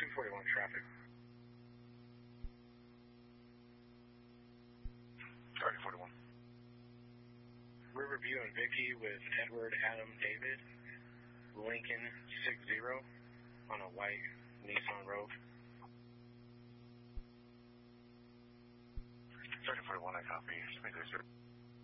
241 traffic. 3041. Riverview and Vicky with Edward Adam David, Lincoln 60 on a white Nissan Rogue. 3041, I copy. Just make sure.